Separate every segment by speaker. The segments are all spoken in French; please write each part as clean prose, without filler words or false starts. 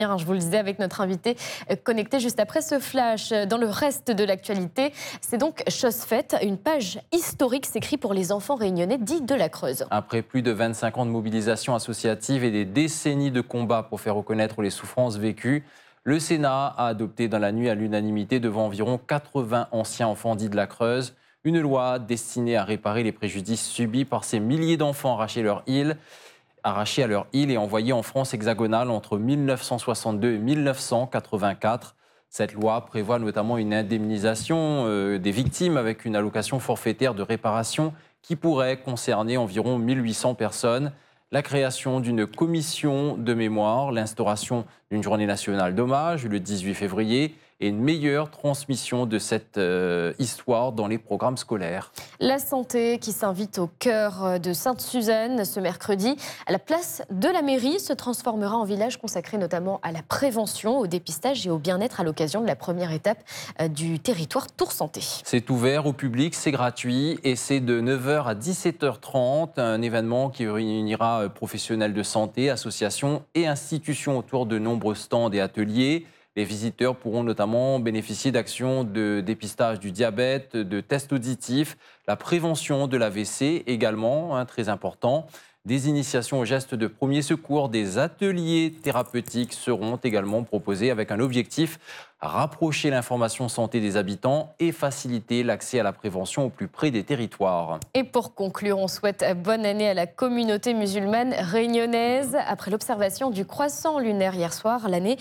Speaker 1: Je vous le disais avec notre invité connecté juste après ce flash. Dans le reste de l'actualité, c'est donc chose faite. Une page historique s'écrit pour les enfants réunionnais dits de la Creuse.
Speaker 2: Après plus de 25 ans de mobilisation associative et des décennies de combats pour faire reconnaître les souffrances vécues, le Sénat a adopté dans la nuit à l'unanimité devant environ 80 anciens enfants dits de la Creuse une loi destinée à réparer les préjudices subis par ces milliers d'enfants arrachés à leur île et envoyés en France hexagonale entre 1962 et 1984. Cette loi prévoit notamment une indemnisation des victimes avec une allocation forfaitaire de réparation qui pourrait concerner environ 1800 personnes, la création d'une commission de mémoire, l'instauration d'une journée nationale d'hommage le 18 février et une meilleure transmission de cette histoire dans les programmes scolaires.
Speaker 1: La santé qui s'invite au cœur de Sainte-Suzanne ce mercredi. La place de la mairie se transformera en village consacré notamment à la prévention, au dépistage et au bien-être à l'occasion de la première étape du territoire Tour Santé.
Speaker 2: C'est ouvert au public, c'est gratuit et c'est de 9h à 17h30. Un événement qui réunira professionnels de santé, associations et institutions autour de nombreux stands et ateliers. Les visiteurs pourront notamment bénéficier d'actions de dépistage du diabète, de tests auditifs, la prévention de l'AVC également, très important. Des initiations aux gestes de premier secours, des ateliers thérapeutiques seront également proposés avec un objectif: rapprocher l'information santé des habitants et faciliter l'accès à la prévention au plus près des territoires.
Speaker 1: Et pour conclure, on souhaite bonne année à la communauté musulmane réunionnaise. Après l'observation du croissant lunaire hier soir, l'année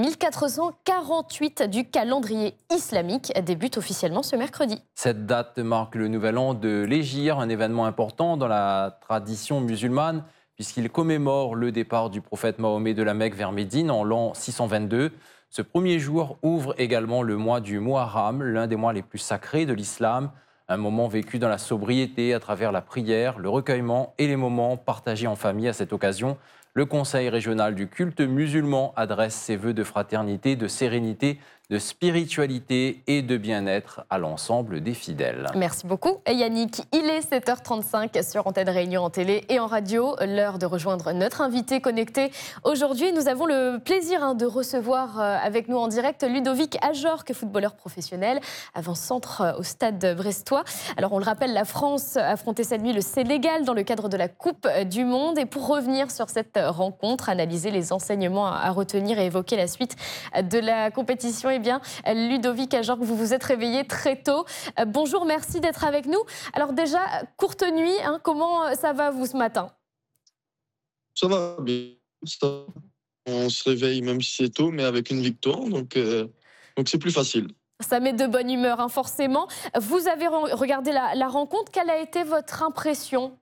Speaker 1: 1448 du calendrier islamique débute officiellement ce mercredi.
Speaker 2: Cette date marque le nouvel an de l'Hégire, un événement important dans la tradition musulmane, puisqu'il commémore le départ du prophète Mahomet de la Mecque vers Médine en l'an 622. Ce premier jour ouvre également le mois du Muharram, l'un des mois les plus sacrés de l'islam. Un moment vécu dans la sobriété à travers la prière, le recueillement et les moments partagés en famille. À cette occasion, le Conseil régional du culte musulman adresse ses vœux de fraternité, de sérénité, de spiritualité et de bien-être à l'ensemble des fidèles.
Speaker 1: Merci beaucoup Yannick. Il est 7h35 sur Antenne Réunion en télé et en radio. L'heure de rejoindre notre invité connecté. Aujourd'hui, nous avons le plaisir de recevoir avec nous en direct Ludovic Ajorc, footballeur professionnel, avant-centre au Stade brestois. Alors on le rappelle, la France affrontait cette nuit le Sénégal dans le cadre de la Coupe du Monde. Et pour revenir sur cette rencontre, analyser les enseignements à retenir et évoquer la suite de la compétition, eh bien, Ludovic Ajorc, vous vous êtes réveillé très tôt. Bonjour, merci d'être avec nous. Alors déjà, courte nuit, comment ça va vous ce matin?
Speaker 3: Ça va bien. On se réveille même si c'est tôt, mais avec une victoire, donc c'est plus facile.
Speaker 1: Ça met de bonne humeur, forcément. Vous avez regardé la rencontre. Quelle a été votre impression?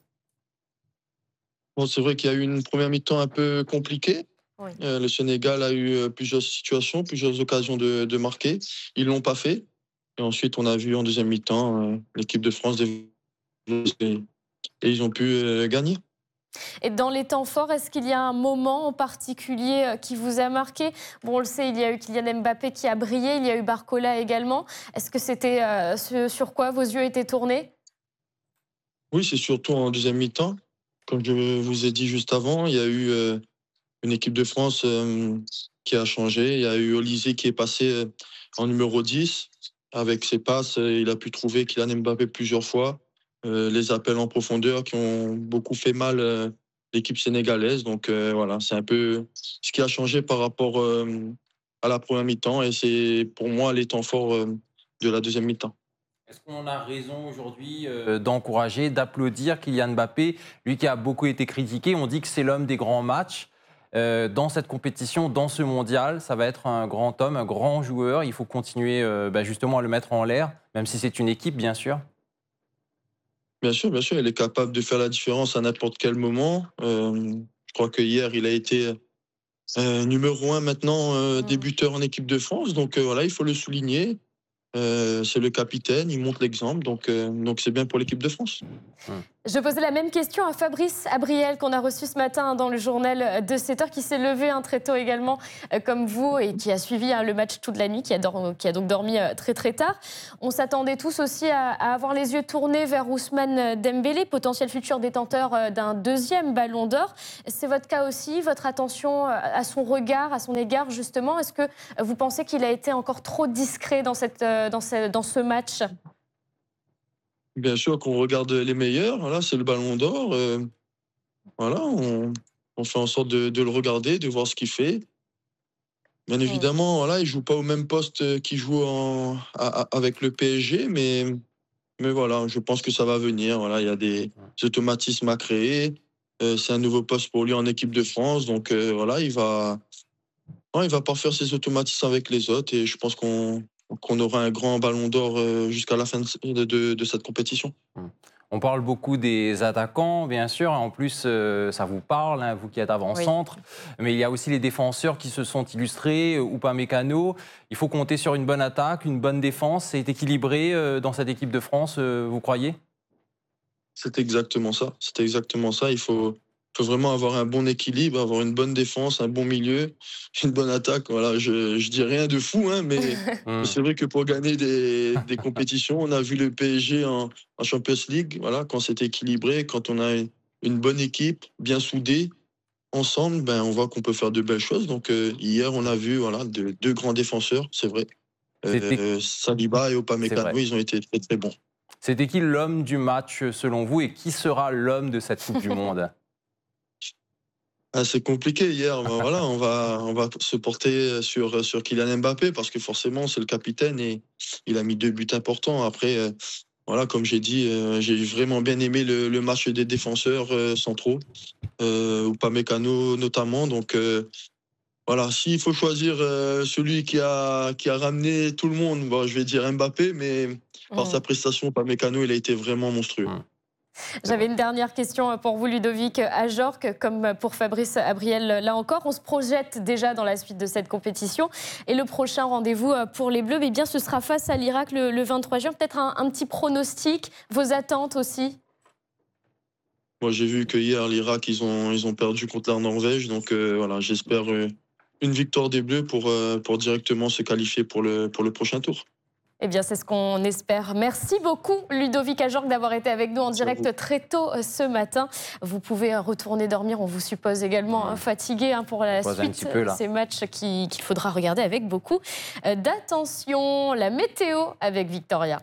Speaker 3: Bon, c'est vrai qu'il y a eu une première mi-temps un peu compliquée.
Speaker 1: Oui.
Speaker 3: Le Sénégal a eu plusieurs situations, plusieurs occasions de marquer. Ils ne l'ont pas fait. Et ensuite, on a vu en deuxième mi-temps l'équipe de France et ils ont pu gagner.
Speaker 1: Et dans les temps forts, est-ce qu'il y a un moment en particulier qui vous a marqué? Bon, on le sait, il y a eu Kylian Mbappé qui a brillé, il y a eu Barcola également. Est-ce que c'était ce sur quoi vos yeux étaient tournés?
Speaker 3: Oui, c'est surtout en deuxième mi-temps. Comme je vous ai dit juste avant, il y a eu une équipe de France qui a changé. Il y a eu Olysée qui est passé en numéro 10. Avec ses passes, il a pu trouver Kylian Mbappé plusieurs fois. Les appels en profondeur qui ont beaucoup fait mal l'équipe sénégalaise. Donc voilà, c'est un peu ce qui a changé par rapport à la première mi-temps. Et c'est pour moi les temps forts de la deuxième mi-temps.
Speaker 2: Est-ce qu'on a raison aujourd'hui d'encourager, d'applaudir Kylian Mbappé, lui qui a beaucoup été critiqué? On dit que c'est l'homme des grands matchs. Dans cette compétition, dans ce mondial, ça va être un grand homme, un grand joueur. Il faut continuer justement à le mettre en l'air, même si c'est une équipe, bien sûr.
Speaker 3: Bien sûr, il est capable de faire la différence à n'importe quel moment. Je crois que hier, il a été numéro 1 maintenant, débuteur en équipe de France. Donc voilà, il faut le souligner. C'est le capitaine, il montre l'exemple, donc c'est bien pour l'équipe de France.
Speaker 1: Je posais la même question à Fabrice Abriel qu'on a reçu ce matin dans le journal de 7h, qui s'est levé très tôt également comme vous et qui a suivi le match toute la nuit, qui a donc dormi très très tard. On s'attendait tous aussi à avoir les yeux tournés vers Ousmane Dembélé, potentiel futur détenteur d'un 2e ballon d'or. C'est votre cas aussi, votre attention à son regard, à son égard justement. Est-ce que vous pensez qu'il a été encore trop discret dans ce match ?
Speaker 3: Bien sûr qu'on regarde les meilleurs, voilà, c'est le ballon d'or. Voilà, on fait en sorte de le regarder, de voir ce qu'il fait. Bien évidemment, voilà, il ne joue pas au même poste qu'il joue avec le PSG, mais voilà, je pense que ça va venir. Voilà, il y a des automatismes à créer. C'est un nouveau poste pour lui en équipe de France, donc voilà, il va pas faire ses automatismes avec les autres, et je pense qu'on aura un grand ballon d'or jusqu'à la fin de cette compétition.
Speaker 2: On parle beaucoup des attaquants, bien sûr. En plus, ça vous parle, hein, vous qui êtes avant-centre. Oui. Mais il y a aussi les défenseurs qui se sont illustrés. Upamecano, il faut compter sur une bonne attaque, une bonne défense. C'est équilibré dans cette équipe de France, vous croyez ?
Speaker 3: C'est exactement ça. Il faut vraiment avoir un bon équilibre, avoir une bonne défense, un bon milieu, une bonne attaque. Voilà, je dis rien de fou, hein, mais c'est vrai que pour gagner des compétitions, on a vu le PSG en Champions League, voilà, quand c'est équilibré, quand on a une bonne équipe, bien soudée, ensemble, ben, on voit qu'on peut faire de belles choses. Donc hier, on a vu deux grands défenseurs, c'est vrai. Saliba et Upamecano, ils ont été très très bons.
Speaker 2: C'était qui l'homme du match selon vous, et qui sera l'homme de cette Coupe du Monde ?
Speaker 3: C'est compliqué hier. Voilà, on va se porter sur Kylian Mbappé, parce que forcément c'est le capitaine et il a mis 2 buts importants. Après, voilà, comme j'ai dit, j'ai vraiment bien aimé le match des défenseurs centraux, Upamecano notamment. Donc voilà, s'il faut choisir celui qui a ramené tout le monde, bon, je vais dire Mbappé, mais par sa prestation, Upamecano, il a été vraiment monstrueux.
Speaker 1: J'avais une dernière question pour vous, Ludovic Ajorc, comme pour Fabrice Abriel. Là encore, on se projette déjà dans la suite de cette compétition. Et le prochain rendez-vous pour les Bleus, eh bien, ce sera face à l'Irak le 23 juin. Peut-être un petit pronostic, vos attentes aussi ?
Speaker 3: Moi, j'ai vu que hier, l'Irak, ils ont perdu contre la Norvège. Donc voilà, j'espère une victoire des Bleus pour directement se qualifier pour le prochain tour.
Speaker 1: Eh bien, c'est ce qu'on espère. Merci beaucoup, Ludovic Ajorc, d'avoir été avec nous en direct très tôt ce matin. Vous pouvez retourner dormir. On vous suppose également fatigué pour la suite de ces matchs qu'il faudra regarder avec beaucoup d'attention. La météo avec Victoria.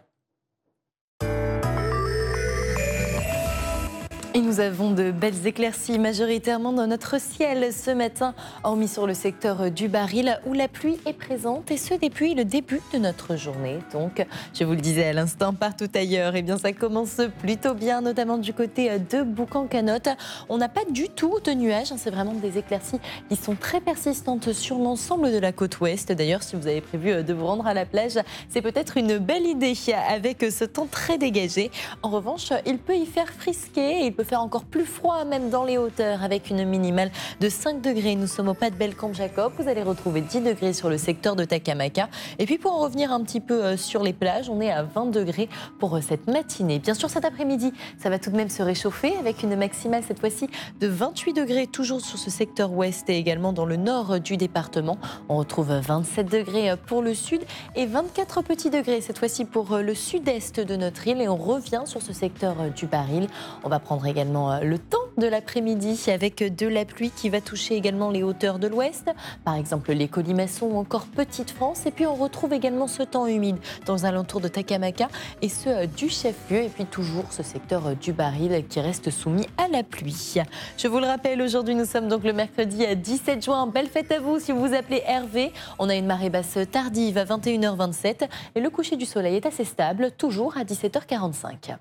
Speaker 4: Et nous avons de belles éclaircies majoritairement dans notre ciel ce matin, hormis sur le secteur du Baril où la pluie est présente, et ce depuis le début de notre journée. Donc, je vous le disais à l'instant, partout ailleurs, eh bien, ça commence plutôt bien, notamment du côté de Boucan-Canotte. On n'a pas du tout de nuages, c'est vraiment des éclaircies qui sont très persistantes sur l'ensemble de la côte ouest. D'ailleurs, si vous avez prévu de vous rendre à la plage, c'est peut-être une belle idée avec ce temps très dégagé. En revanche, il peut y faire frisquer, et il peut faire encore plus froid même dans les hauteurs avec une minimale de 5 degrés. Nous sommes au pas de Bellecamp-Jacob. Vous allez retrouver 10 degrés sur le secteur de Takamaka. Et puis pour en revenir un petit peu sur les plages, on est à 20 degrés pour cette matinée. Bien sûr, cet après-midi, ça va tout de même se réchauffer avec une maximale cette fois-ci de 28 degrés toujours sur ce secteur ouest et également dans le nord du département. On retrouve 27 degrés pour le sud et 24 petits degrés cette fois-ci pour le sud-est de notre île. Et on revient sur ce secteur du Baril. On va prendre également le temps de l'après-midi avec de la pluie qui va toucher également les hauteurs de l'ouest, par exemple les Colimaçons ou encore Petite-France. Et puis on retrouve également ce temps humide dans les alentours de Takamaka et ceux du chef-lieu. Et puis toujours ce secteur du Baril qui reste soumis à la pluie. Je vous le rappelle, aujourd'hui nous sommes donc le mercredi 17 juin. Belle fête à vous si vous vous appelez Hervé. On a une marée basse tardive à 21h27 et le coucher du soleil est assez stable, toujours à 17h45.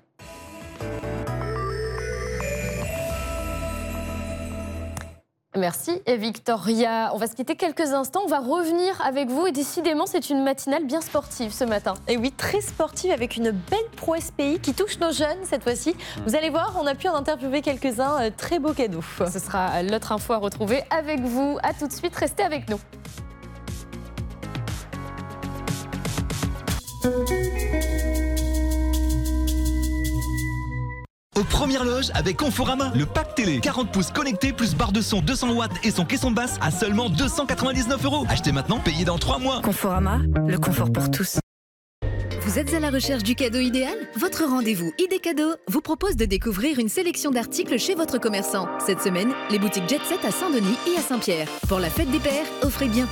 Speaker 1: Merci Victoria. On va se quitter quelques instants, on va revenir avec vous et décidément c'est une matinale bien sportive ce matin.
Speaker 4: Et oui, très sportive avec une belle prouesse pays qui touche nos jeunes cette fois-ci. Vous allez voir, on a pu en interviewer quelques-uns, très beaux cadeaux.
Speaker 1: Ce sera l'autre info à retrouver avec vous. À tout de suite, restez avec nous.
Speaker 5: Aux premières loges avec Conforama, le pack télé 40 pouces connecté plus barre de son 200 watts et son caisson de basse à seulement 299 €. Achetez maintenant, payez dans 3 mois.
Speaker 6: Conforama, le confort pour tous. Vous êtes à la recherche du cadeau idéal? Votre rendez-vous Idée Cadeau vous propose de découvrir une sélection d'articles chez votre commerçant. Cette semaine, les boutiques Jet Set à Saint-Denis et à Saint-Pierre. Pour la fête des pères, offrez bien